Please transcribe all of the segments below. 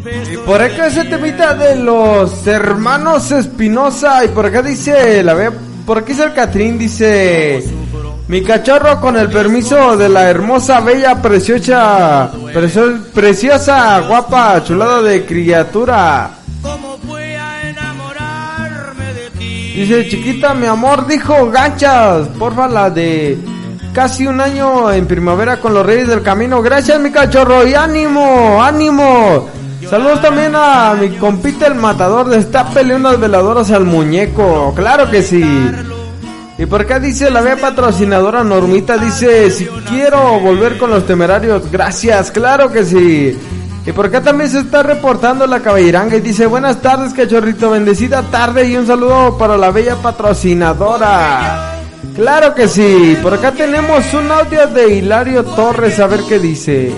Y por acá ese temita de los hermanos Espinosa. Y por acá dice, por aquí dice el Catrín, dice: mi cachorro, con el permiso de la hermosa, bella, preciosa, guapa, chulada de criatura. Dice: chiquita, mi amor, dijo Gachas, porfa, la de casi un año en primavera con los Reyes del Camino. Gracias, mi cachorro, y ánimo, ánimo. Saludos también a mi compita el matador, destápele unas veladoras al muñeco. Claro que sí. Y por acá dice la vea patrocinadora Normita, dice: si quiero volver con los Temerarios, gracias, claro que sí. Y por acá también se está reportando la Caballeranga y dice: buenas tardes, cachorrito, bendecida tarde, y un saludo para la bella patrocinadora. Claro que sí. Por acá tenemos un audio de Hilario Torres, a ver qué dice.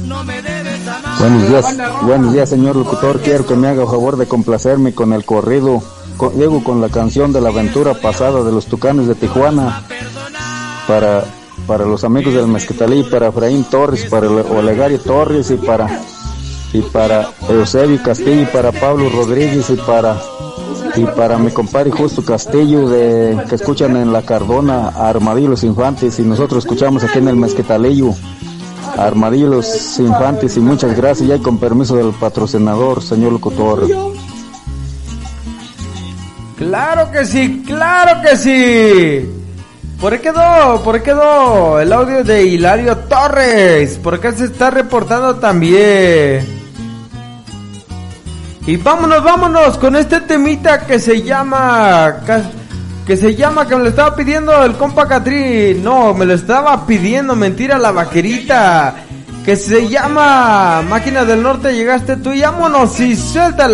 Buenos días, señor locutor. Quiero que me haga favor de complacerme con el corrido, con la canción de la aventura pasada de los Tucanes de Tijuana, para los amigos del Mezquitalí, para Efraín Torres, para Olegario Torres, y para Eusebio Castillo, y para Pablo Rodríguez, y para mi compadre Justo Castillo, que escuchan en La Cardona a Armadillos Infantes, y nosotros escuchamos aquí en el Mezquitalillo Armadillos Infantes. Y muchas gracias, ya con permiso del patrocinador, señor locutor. Claro que sí, claro que sí. Por ahí quedó el audio de Hilario Torres. Por acá se está reportando también. Y vámonos con este temita que se llama, que me lo estaba pidiendo el compa Catrín. No, me lo estaba pidiendo, mentira, la vaquerita. Que se llama Máquina del Norte, llegaste tú, y vámonos y suéltala.